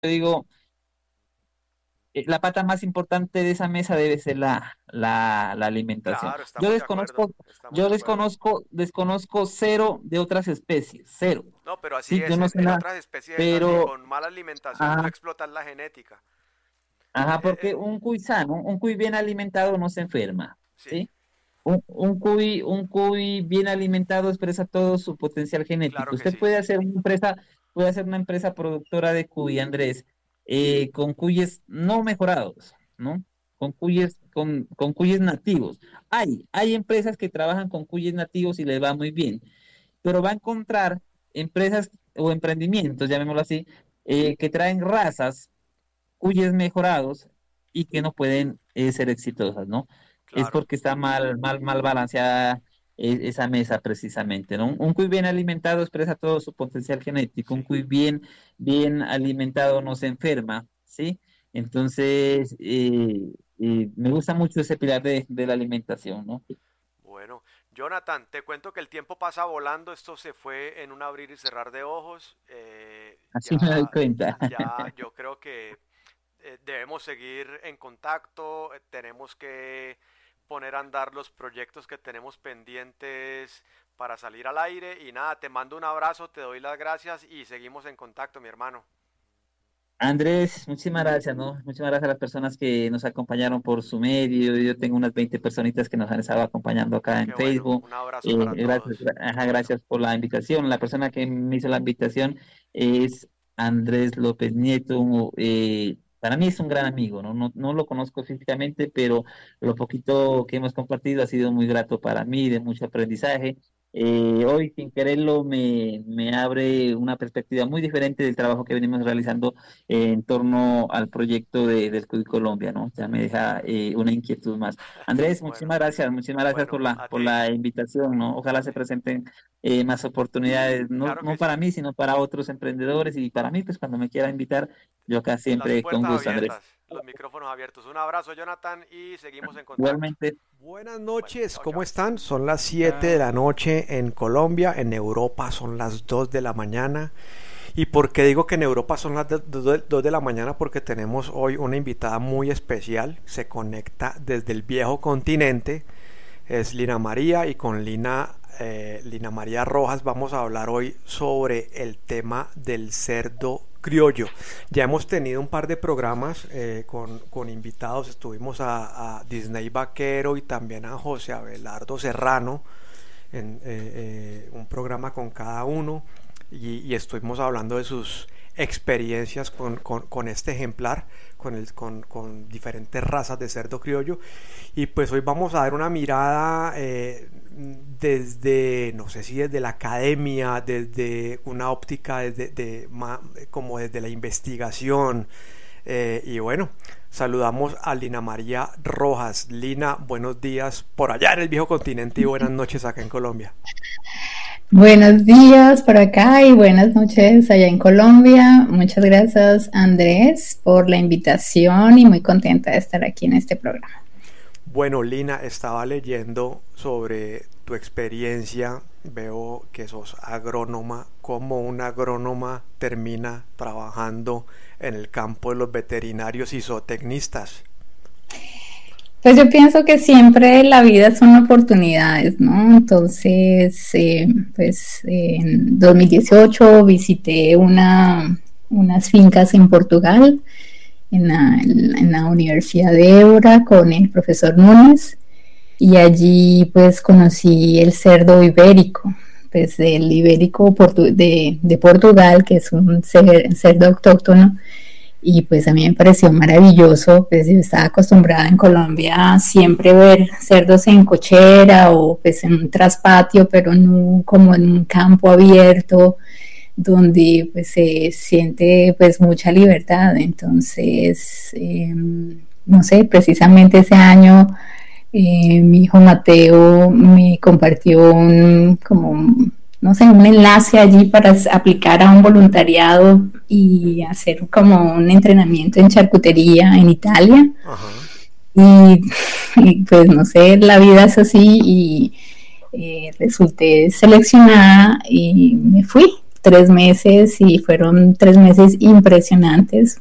digo, la pata más importante de esa mesa debe ser la alimentación. Claro, Yo estamos de acuerdo, desconozco, estamos yo de acuerdo. desconozco cero de otras especies, cero. No, pero así Sí, yo es, no sé en nada, otras especies es así, pero, con mala alimentación tú ajá, explotas la genética. ajá, Eh, porque eh, un cuy sano, un cuy bien alimentado no se enferma, sí, ¿sí? Un cuy bien alimentado expresa todo su potencial claro genético. que Usted sí. puede hacer una empresa productora de cuy, Andrés, con cuyes no mejorados, ¿no? Con cuyes nativos. Hay empresas que trabajan con cuyes nativos y les va muy bien, pero va a encontrar empresas o emprendimientos, llamémoslo así, que traen razas cuyes mejorados y que no pueden ser exitosas, ¿no? Es Claro, porque está mal balanceada esa mesa precisamente, ¿no? Un cuy bien alimentado expresa todo su potencial genético, un sí. cuy bien alimentado no se enferma, ¿sí? Entonces, me gusta mucho ese pilar de la alimentación, ¿no? Bueno, Jonathan, te cuento que el tiempo pasa volando, esto se fue en un abrir y cerrar de ojos. Así me doy cuenta. Ya, yo creo que debemos seguir en contacto, tenemos que poner a andar los proyectos que tenemos pendientes para salir al aire y nada, te mando un abrazo, te doy las gracias y seguimos en contacto, mi hermano. Andrés, muchísimas gracias, ¿no? Muchísimas gracias a las personas que nos acompañaron por su medio. Yo tengo unas 20 personitas que nos han estado acompañando acá Qué en bueno, Facebook. un abrazo para todos, Gracias, qué ajá, bueno. gracias por la invitación. La persona que me hizo la invitación es Andrés López Nieto. Para mí es un gran amigo, ¿no? No lo conozco físicamente, pero lo poquito que hemos compartido ha sido muy grato para mí, de mucho aprendizaje. Hoy, sin quererlo, me abre una perspectiva muy diferente del trabajo que venimos realizando en torno al proyecto del CUI Colombia, ¿no? Ya me deja una inquietud más. Andrés, Bueno, muchísimas gracias bueno, a por ti, la invitación, ¿no? Ojalá se vale, presenten más oportunidades, claro no que para sí. mí, sino para otros emprendedores y para mí, pues cuando me quiera invitar, yo acá Las siempre con puertas gusto, Andrés. abiertas, los micrófonos abiertos. Un abrazo, Jonathan, y seguimos en contacto. Igualmente, Buenas Bueno, noches, chao, ¿cómo chao. están? Son las 7 de la noche en Colombia, en Europa son las 2 de la mañana. ¿Y por qué digo que en Europa son las 2 de la mañana? Porque tenemos hoy una invitada muy especial, se conecta desde el viejo continente, es Lina María y con Lina María Rojas vamos a hablar hoy sobre el tema del cerdo criollo. Ya hemos tenido un par de programas con invitados, estuvimos a Disney Vaquero y también a José Abelardo Serrano, un programa con cada uno y estuvimos hablando de sus experiencias con este ejemplar, con diferentes razas de cerdo criollo. Y pues hoy vamos a dar una mirada desde, no sé si desde la academia, desde una óptica, como desde la investigación. Y bueno, saludamos a Lina María Rojas. Lina, buenos días por allá en el viejo continente y buenas noches acá en Colombia. Buenos días por acá y buenas noches allá en Colombia. Muchas gracias, Andrés, por la invitación y muy contenta de estar aquí en este programa. Bueno, Lina, estaba leyendo sobre tu experiencia. Veo que sos agrónoma. ¿Cómo una agrónoma termina trabajando en el campo de los veterinarios y zootecnistas? Pues yo pienso que siempre la vida son oportunidades, ¿no? Entonces, pues en 2018 visité unas fincas en Portugal, en la Universidad de Évora con el profesor Núñez y allí pues conocí el cerdo ibérico, pues el ibérico de Portugal, que es un cerdo autóctono y pues a mí me pareció maravilloso, pues yo estaba acostumbrada en Colombia a siempre ver cerdos en cochera o pues en un traspatio, pero no como en un campo abierto donde pues se siente pues mucha libertad. Entonces, no sé, precisamente ese año mi hijo Mateo me compartió no sé, un enlace allí para aplicar a un voluntariado y hacer como un entrenamiento en charcutería en Italia. Ajá. Y, y pues no sé, la vida es así y resulté seleccionada y me fui. 3 meses y fueron 3 meses impresionantes